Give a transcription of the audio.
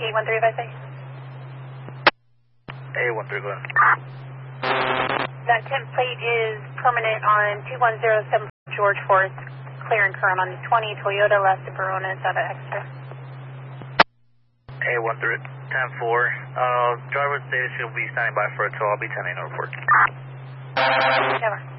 A13, if I say. A13, go ahead. That temp plate is permanent on 2107 George Forest, clear and current on the 20 Toyota Last Verona, Zeta Extra. A13, 10-4. Driver station will be standing by for a tow. I'll be 10-8 report. Never.